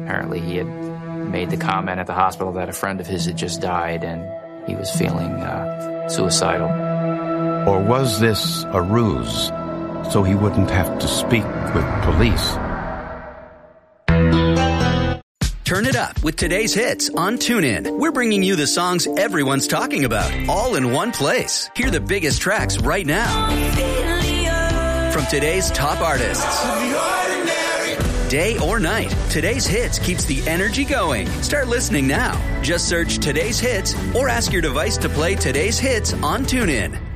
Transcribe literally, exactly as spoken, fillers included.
Apparently he had made the comment at the hospital that a friend of his had just died and he was feeling uh, suicidal. Or was this a ruse so he wouldn't have to speak with police? Turn it up with today's hits on TuneIn. We're bringing you the songs everyone's talking about, all in one place. Hear the biggest tracks right now from today's top artists. Day or night, today's hits keeps the energy going. Start listening now. Just search today's hits or ask your device to play today's hits on TuneIn.